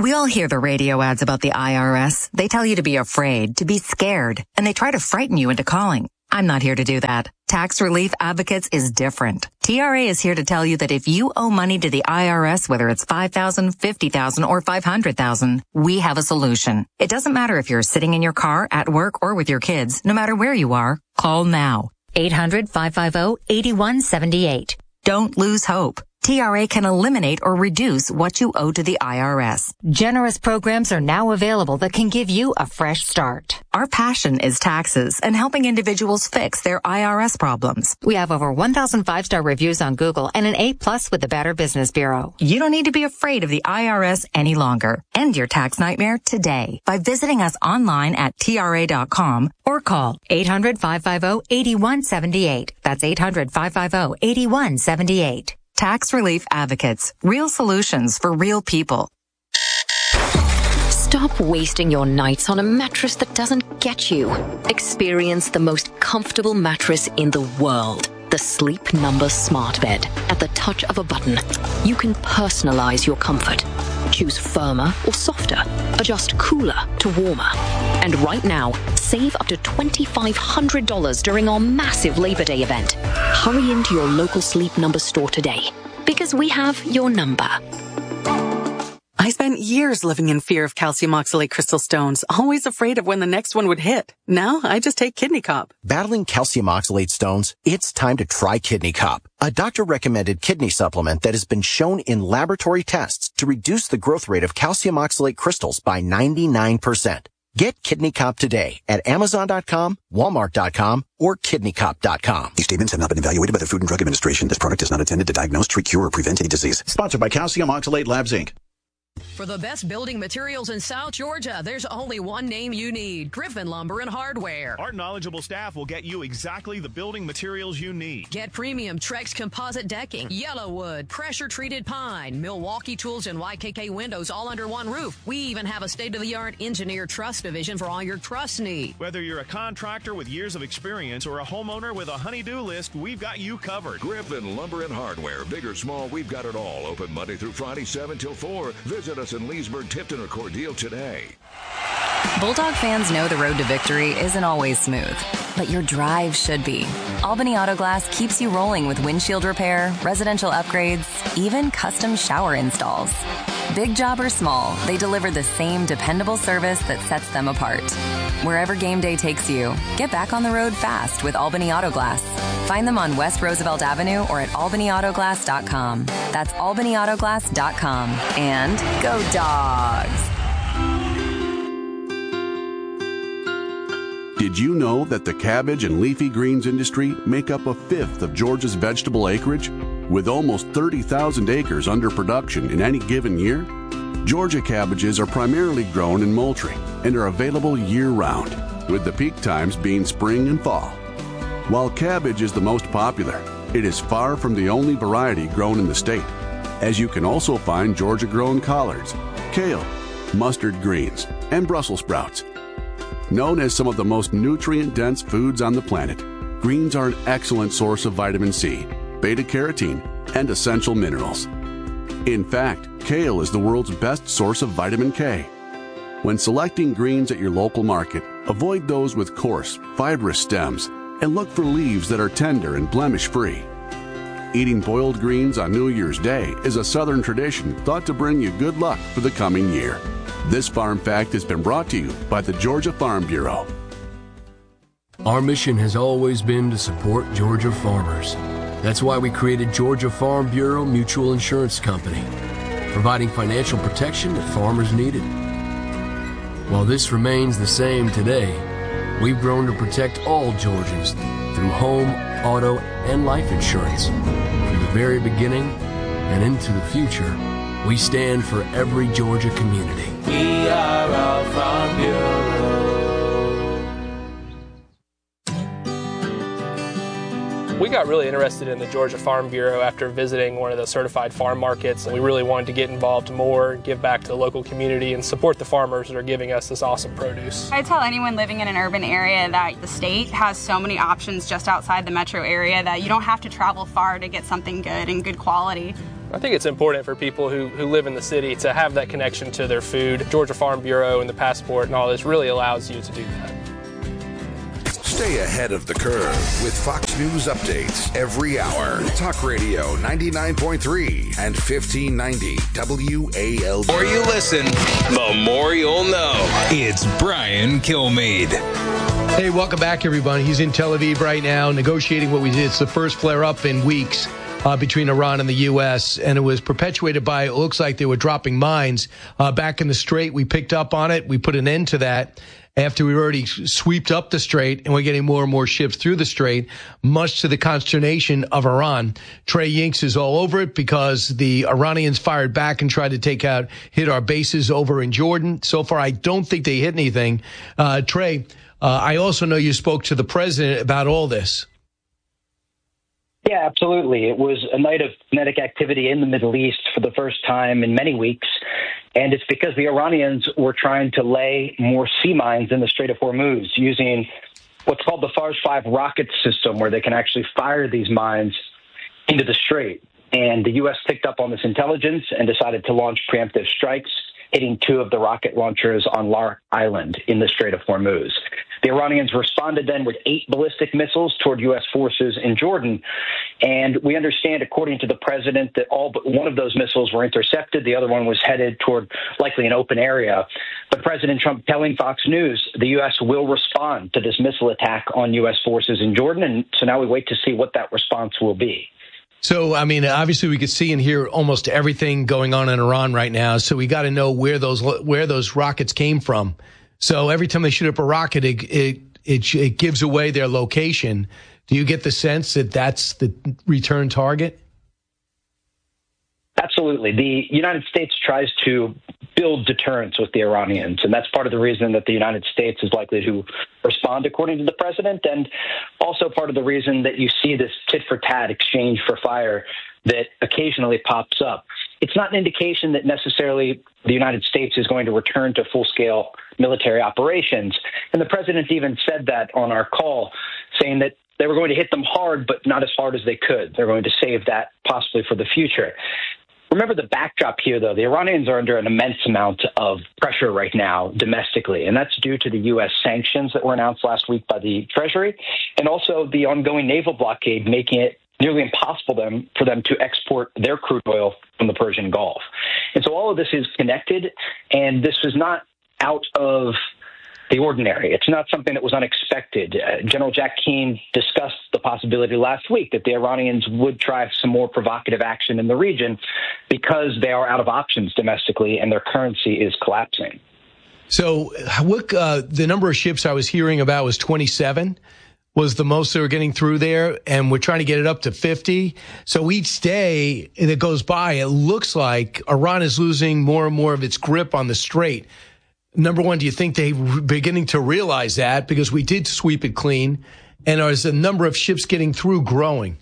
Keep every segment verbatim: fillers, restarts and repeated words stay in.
We all hear the radio ads about the I R S. They tell you to be afraid, to be scared, and they try to frighten you into calling. I'm not here to do that. Tax Relief Advocates is different. T R A is here to tell you that if you owe money to the I R S, whether it's five thousand dollars, fifty thousand dollars, or five hundred thousand dollars, we have a solution. It doesn't matter if you're sitting in your car, at work, or with your kids. No matter where you are, call now. eight hundred, five five zero, eight one seven eight. Don't lose hope. T R A can eliminate or reduce what you owe to the I R S. Generous programs are now available that can give you a fresh start. Our passion is taxes and helping individuals fix their I R S problems. We have over one thousand five-star reviews on Google and an A plus with the Better Business Bureau. You don't need to be afraid of the I R S any longer. End your tax nightmare today by visiting us online at T R A dot com or call eight hundred, five five zero, eight one seven eight. That's eight hundred, five five zero, eight one seven eight. Tax Relief Advocates. Real solutions for real people. Stop wasting your nights on a mattress that doesn't get you. Experience the most comfortable mattress in the world. The Sleep Number Smart Bed. At the touch of a button, you can personalize your comfort. Choose firmer or softer. Adjust cooler to warmer. And right now, save up to twenty-five hundred dollars during our massive Labor Day event. Hurry into your local Sleep Number store today, because we have your number. I spent years living in fear of calcium oxalate crystal stones, always afraid of when the next one would hit. Now, I just take Kidney Cop. Battling calcium oxalate stones? It's time to try Kidney Cop, a doctor-recommended kidney supplement that has been shown in laboratory tests to reduce the growth rate of calcium oxalate crystals by ninety-nine percent. Get Kidney Cop today at Amazon dot com, Walmart dot com, or Kidney Cop dot com. These statements have not been evaluated by the Food and Drug Administration. This product is not intended to diagnose, treat, cure, or prevent any disease. Sponsored by Calcium Oxalate Labs, Incorporated. For the best building materials in South Georgia, there's only one name you need: Griffin Lumber and Hardware. Our knowledgeable staff will get you exactly the building materials you need. Get premium Trex composite decking, Yellowwood, pressure-treated pine, Milwaukee tools, and Y K K windows all under one roof. We even have a state-of-the-art engineered truss division for all your truss needs. Whether you're a contractor with years of experience or a homeowner with a honey-do list, we've got you covered. Griffin Lumber and Hardware. Big or small, we've got it all. Open Monday through Friday, seven till four. Visit us in Leesburg, Tipton, or Cordele today. Bulldog fans know the road to victory isn't always smooth, but your drive should be. Albany Auto Glass keeps you rolling with windshield repair, residential upgrades, even custom shower installs. Big job or small, they deliver the same dependable service that sets them apart. Wherever game day takes you, get back on the road fast with Albany Auto Glass. Find them on West Roosevelt Avenue or at albany auto glass dot com. That's albany auto glass dot com. And go Dogs! Did you know that the cabbage and leafy greens industry make up a fifth of Georgia's vegetable acreage? With almost thirty thousand acres under production in any given year, Georgia cabbages are primarily grown in Moultrie and are available year-round, with the peak times being spring and fall. While cabbage is the most popular, it is far from the only variety grown in the state, as you can also find Georgia-grown collards, kale, mustard greens, and Brussels sprouts. Known as some of the most nutrient-dense foods on the planet, greens are an excellent source of vitamin C, beta-carotene, and essential minerals. In fact, kale is the world's best source of vitamin K. When selecting greens at your local market, avoid those with coarse, fibrous stems, and look for leaves that are tender and blemish-free. Eating boiled greens on New Year's Day is a Southern tradition thought to bring you good luck for the coming year. This Farm Fact has been brought to you by the Georgia Farm Bureau. Our mission has always been to support Georgia farmers. That's why we created Georgia Farm Bureau Mutual Insurance Company, providing financial protection that farmers needed. While this remains the same today, we've grown to protect all Georgians through home, auto, and life insurance. From the very beginning and into the future, we stand for every Georgia community. We are our Farm Bureau. We got really interested in the Georgia Farm Bureau after visiting one of the certified farm markets, and we really wanted to get involved more, give back to the local community, and support the farmers that are giving us this awesome produce. I tell anyone living in an urban area that the state has so many options just outside the metro area that you don't have to travel far to get something good and good quality. I think it's important for people who, who live in the city to have that connection to their food. Georgia Farm Bureau and the passport and all this really allows you to do that. Stay ahead of the curve with Fox News updates every hour. Talk Radio ninety-nine point three and fifteen ninety W A L D. The more you listen, the more you'll know. It's Brian Kilmeade. Hey, welcome back, everybody. He's in Tel Aviv right now negotiating what we did. It's the first flare-up in weeks uh, between Iran and the U S, and it was perpetuated by, it looks like they were dropping mines uh, back in the Strait. We picked up on it. We put an end to that after we already sweeped up the Strait, and we're getting more and more ships through the Strait, much to the consternation of Iran. Trey Yinks is all over it because the Iranians fired back and tried to take out, hit our bases over in Jordan. So far, I don't think they hit anything. Uh, Trey, uh, I also know you spoke to the president about all this. Yeah, absolutely. It was a night of kinetic activity in the Middle East for the first time in many weeks. And it's because the Iranians were trying to lay more sea mines in the Strait of Hormuz using what's called the Fars five rocket system, where they can actually fire these mines into the Strait. And the U S picked up on this intelligence and decided to launch preemptive strikes, hitting two of the rocket launchers on Lark Island in the Strait of Hormuz. The Iranians responded then with eight ballistic missiles toward U S forces in Jordan. And we understand, according to the president, that all but one of those missiles were intercepted. The other one was headed toward likely an open area. But President Trump telling Fox News the U S will respond to this missile attack on U S forces in Jordan. And so now we wait to see what that response will be. So, I mean, obviously we could see and hear almost everything going on in Iran right now. So we got to know where those where those rockets came from. So every time they shoot up a rocket, it, it it it gives away their location. Do you get the sense that that's the return target? Absolutely. The United States tries to build deterrence with the Iranians, and that's part of the reason that the United States is likely to respond, according to the president, and also part of the reason that you see this tit-for-tat exchange for fire that occasionally pops up. It's not an indication that necessarily the United States is going to return to full-scale military operations. And the president even said that on our call, saying that they were going to hit them hard, but not as hard as they could. They're going to save that possibly for the future. Remember the backdrop here, though. The Iranians are under an immense amount of pressure right now domestically, and that's due to the U S sanctions that were announced last week by the Treasury, and also the ongoing naval blockade, making it nearly impossible them, for them to export their crude oil from the Persian Gulf. And so all of this is connected, and this is not out of the ordinary. It's not something that was unexpected. Uh, General Jack Keane discussed the possibility last week that the Iranians would try some more provocative action in the region because they are out of options domestically and their currency is collapsing. So what, uh, the number of ships I was hearing about was twenty-seven. Was the most they were getting through there, and we're trying to get it up to fifty. So each day that goes by, it looks like Iran is losing more and more of its grip on the Strait. Number one, do you think they're beginning to realize that? Because we did sweep it clean. And is the number of ships getting through growing?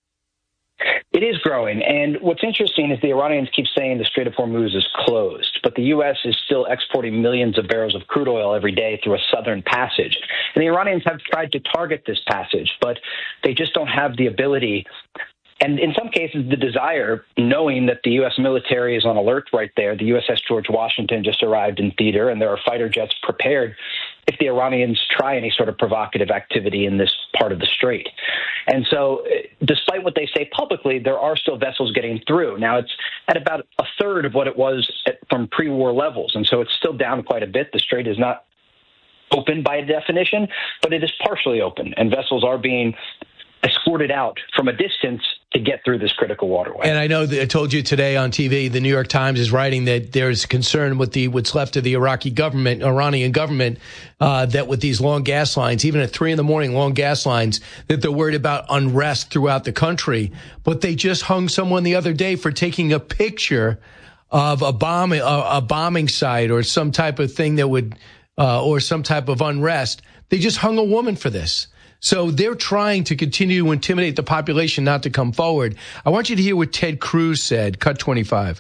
It is growing. And what's interesting is the Iranians keep saying the Strait of Hormuz is closed, but the U S is still exporting millions of barrels of crude oil every day through a southern passage. And the Iranians have tried to target this passage, but they just don't have the ability and in some cases the desire, knowing that the U S military is on alert right there. The U S S George Washington just arrived in theater, and there are fighter jets prepared if the Iranians try any sort of provocative activity in this part of the strait. And so despite what they say publicly, there are still vessels getting through. Now, it's at about a third of what it was at, from pre-war levels, and so it's still down quite a bit. The strait is not open by definition, but it is partially open, and vessels are being escorted out from a distance to get through this critical waterway. And I know that I told you today on T V, the New York Times is writing that there's concern with the what's left of the Iraqi government, Iranian government, uh, that with these long gas lines, even at three in the morning, long gas lines, that they're worried about unrest throughout the country. But they just hung someone the other day for taking a picture of a bomb, a, a bombing site or some type of thing that would, uh, or some type of unrest. They just hung a woman for this. So they're trying to continue to intimidate the population not to come forward. I want you to hear what Ted Cruz said, cut twenty-five.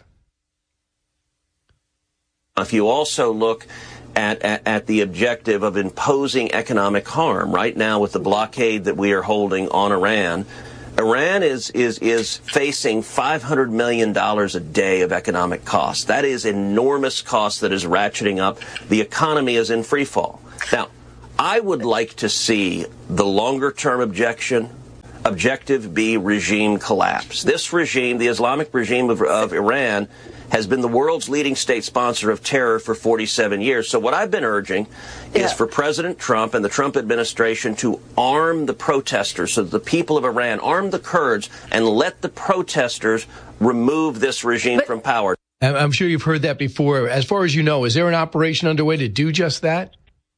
If you also look at, at, at the objective of imposing economic harm, right now with the blockade that we are holding on Iran, Iran is is is facing five hundred million dollars a day of economic costs. That is enormous cost that is ratcheting up. The economy is in free fall. Now, I would like to see the longer-term objection, objective be regime collapse. This regime, the Islamic regime of, of Iran, has been the world's leading state sponsor of terror for forty-seven years. So what I've been urging yeah. is for President Trump and the Trump administration to arm the protesters, so that the people of Iran arm the Kurds and let the protesters remove this regime but, from power. I'm sure you've heard that before. As far as you know, is there an operation underway to do just that?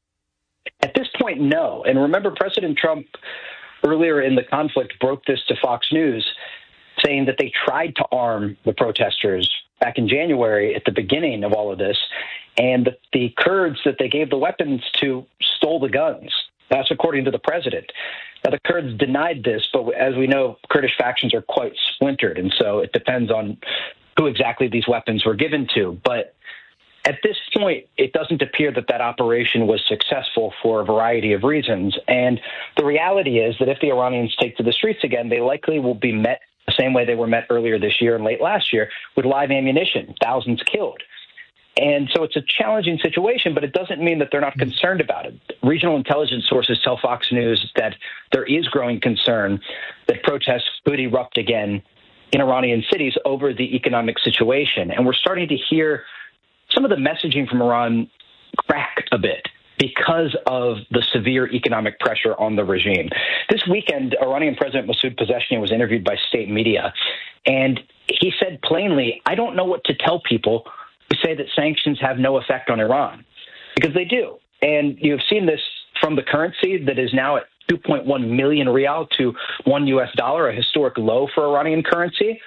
At this point, no. And remember, President Trump earlier in the conflict broke this to Fox News, saying that they tried to arm the protesters back in January at the beginning of all of this, and the, the Kurds that they gave the weapons to stole the guns. That's according to the president. Now, the Kurds denied this, but as we know, Kurdish factions are quite splintered, and so it depends on who exactly these weapons were given to. But at this point, it doesn't appear that that operation was successful for a variety of reasons. And the reality is that if the Iranians take to the streets again, they likely will be met the same way they were met earlier this year and late last year, with live ammunition, thousands killed. And so it's a challenging situation, but it doesn't mean that they're not concerned about it. Regional intelligence sources tell Fox News that there is growing concern that protests could erupt again in Iranian cities over the economic situation. And we're starting to hear some of the messaging from Iran crack a bit because of the severe economic pressure on the regime. This weekend, Iranian President Masoud Pezeshkian was interviewed by state media, and he said plainly, I don't know what to tell people who say that sanctions have no effect on Iran, because they do. And you've seen this from the currency that is now at two point one million rial to one U S dollar, a historic low for Iranian currency.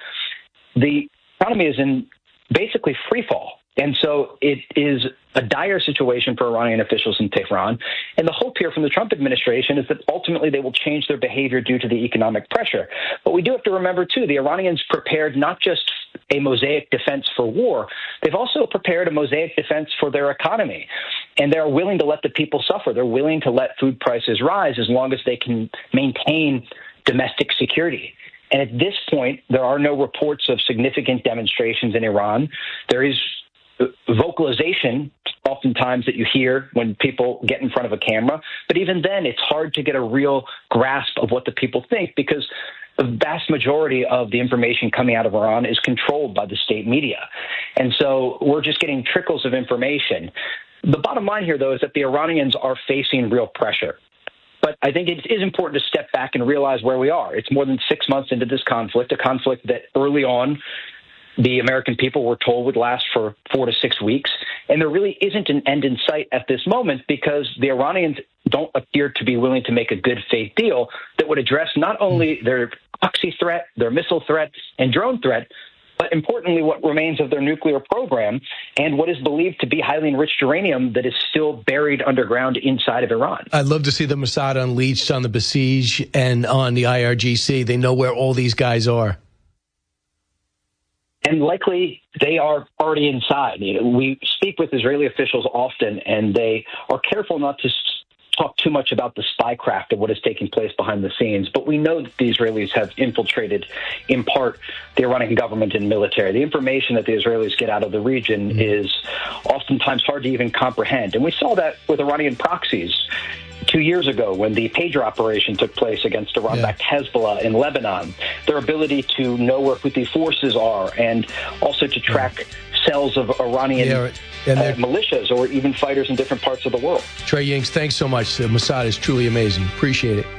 The economy is in basically free fall. And so it is a dire situation for Iranian officials in Tehran. And the hope here from the Trump administration is that ultimately they will change their behavior due to the economic pressure. But we do have to remember, too, the Iranians prepared not just a mosaic defense for war, they've also prepared a mosaic defense for their economy. And they're willing to let the people suffer. They're willing to let food prices rise as long as they can maintain domestic security. And at this point, there are no reports of significant demonstrations in Iran. There is vocalization oftentimes that you hear when people get in front of a camera. But even then, it's hard to get a real grasp of what the people think, because the vast majority of the information coming out of Iran is controlled by the state media. And so we're just getting trickles of information. The bottom line here, though, is that the Iranians are facing real pressure. But I think it is important to step back and realize where we are. It's more than six months into this conflict, a conflict that early on the American people were told would last for four to six weeks. And there really isn't an end in sight at this moment, because the Iranians don't appear to be willing to make a good faith deal that would address not only their proxy threat, their missile threat, and drone threat, but importantly, what remains of their nuclear program and what is believed to be highly enriched uranium that is still buried underground inside of Iran. I'd love to see the Mossad unleashed on the Basij and on the I R G C. They know where all these guys are. And likely they are already inside. You know, we speak with Israeli officials often, and they are careful not to talk too much about the spycraft of what is taking place behind the scenes. But we know that the Israelis have infiltrated, in part, the Iranian government and military. The information that the Israelis get out of the region mm-hmm. is oftentimes hard to even comprehend. And we saw that with Iranian proxies two years ago when the pager operation took place against Iran-backed yeah. Hezbollah in Lebanon. Their ability to know where Houthi forces are and also to track yeah. cells of Iranian yeah, uh, militias or even fighters in different parts of the world. Trey Yingst, thanks so much. The Mossad is truly amazing. Appreciate it.